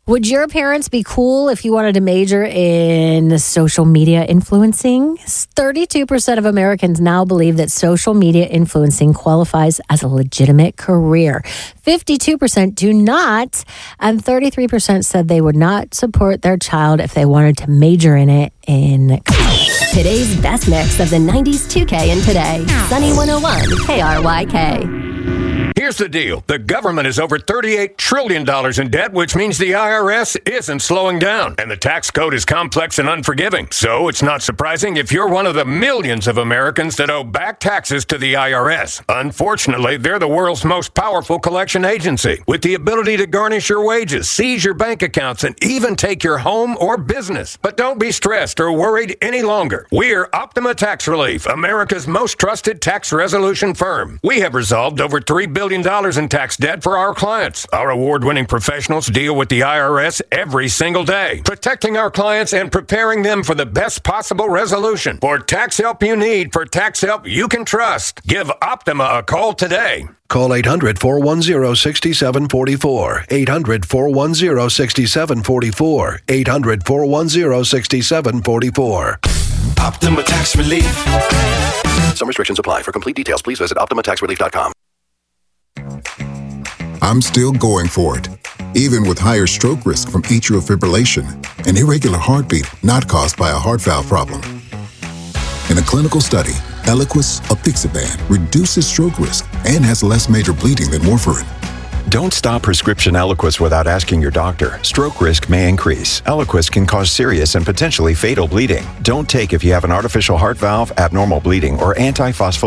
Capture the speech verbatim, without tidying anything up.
Would your parents be cool if you wanted to major in social media influencing? thirty-two percent of Americans now believe that social media influencing qualifies as a legitimate career. fifty-two percent do not, and thirty-three percent said they would not support their child if they wanted to major in it in college. Today's best mix of the nineties two K and today. Sunny one oh one K R Y K. Here's the deal. The government is over thirty-eight trillion dollars in debt, which means the I R S isn't slowing down. And the tax code is complex and unforgiving. So it's not surprising if you're one of the millions of Americans that owe back taxes to the I R S. Unfortunately, they're the world's most powerful collection agency, with the ability to garnish your wages, seize your bank accounts, and even take your home or business. But don't be stressed or worried any longer. We're Optima Tax Relief, America's most trusted tax resolution firm. We have resolved over three billion dollars in tax debt for our clients. Our award-winning professionals deal with the I R S every single day, protecting our clients and preparing them for the best possible resolution. For tax help you need, for tax help you can trust, give Optima a call today. Call eight hundred, four one zero, six seven four four. eight hundred, four one zero, six seven four four. eight hundred, four one zero, six seven four four. Optima Tax Relief. Some restrictions apply. For complete details, please visit optima tax relief dot com. I'm still going for it, even with higher stroke risk from atrial fibrillation, an irregular heartbeat not caused by a heart valve problem. In a clinical study, Eliquis apixaban reduces stroke risk and has less major bleeding than warfarin. Don't stop prescription Eliquis without asking your doctor. Stroke risk may increase. Eliquis can cause serious and potentially fatal bleeding. Don't take if you have an artificial heart valve, abnormal bleeding, or antiphospholipid